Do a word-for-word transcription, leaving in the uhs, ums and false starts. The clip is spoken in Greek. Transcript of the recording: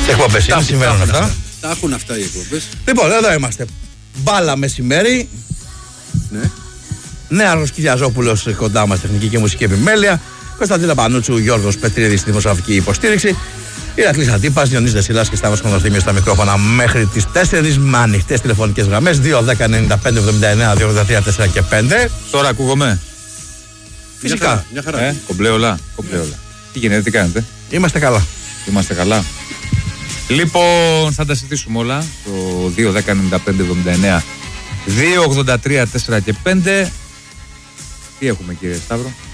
Σε εκπομπές είναι, συμβαίνουν αυτά. αυτά. Τα έχουν αυτά οι εκπομπές. Λοιπόν, εδώ είμαστε. Μπάλα μεσημέρι. Ναι. Νέαρχος Κυριαζόπουλος κοντά μας, τεχνική και μουσική επιμέλεια. Κωνσταντίνα Πανούτσου, Γιώργος Πετρίδης στη δημοσιογραφική υποστήριξη. Ηρακλής Αντίπας, Διονύσης Δεσίλας και Σταύρος Κονδοστήμιος στα μικρόφωνα μέχρι τις τέσσερις με ανοιχτές τηλεφωνικές γραμμές δύο δέκα ενενήντα πέντε εβδομήντα εννέα δύο ογδόντα τρία τέσσερα και πέντε. Τώρα ακούγομαι. Φυσικά. Μια χαρά. Μια χαρά. Ε, κομπλέ όλα. Κομπλέ όλα. Τι γίνεται, τι κάνετε? Είμαστε καλά. Είμαστε καλά. Λοιπόν, θα τα συζητήσουμε όλα στο δύο δέκα ενενήντα πέντε εβδομήντα εννέα δύο ογδόντα τρία τέσσερα και πέντε. Τι έχουμε, κύριε Σταύρο?